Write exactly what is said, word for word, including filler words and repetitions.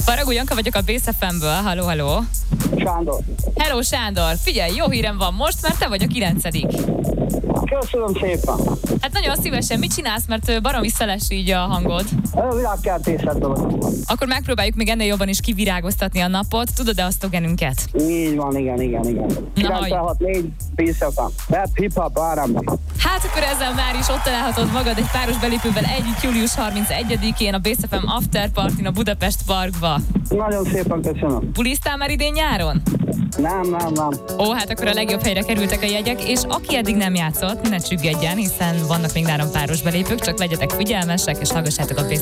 Faragó Janka vagyok a Bész ef em-ből. Halló, halló. Sándor. Hello, Sándor. Figyelj, jó hírem van most, mert te vagy a kilencedik. Köszönöm szépen. Hát nagyon szívesen. Mit csinálsz, mert baromi szeles így a hangod? A világkertészetben vagyok. Akkor megpróbáljuk még ennél jobban is kivirágoztatni a napot. Tudod-e a szlogenünket? Így van, igen, igen, igen. kilencvenhat négy Bész ef em. Rap, hip-hop, er end bé. Hát akkor ezzel már is ott találhatod magad egy páros belépővel együtt július harmincegyedikén a Bész ef em After Partyn a Budapest Parkba. Nagyon szépen köszönöm. Buliztál már idén nyáron? Nem, nem, nem. Ó, hát akkor a legjobb helyre kerültek a jegyek, és aki eddig nem játszott, ne csüggedjen, hiszen vannak még nálam páros belépők, csak legyetek figyelmesek, és hallgassátok a Bész